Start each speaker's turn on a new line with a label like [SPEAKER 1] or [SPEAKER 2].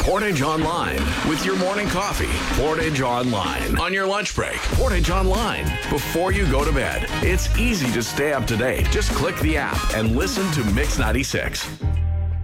[SPEAKER 1] Portage Online with your morning coffee. Portage Online on your lunch break. Portage Online before you go to bed. It's easy to stay up to date. Just click the app and listen to Mix 96.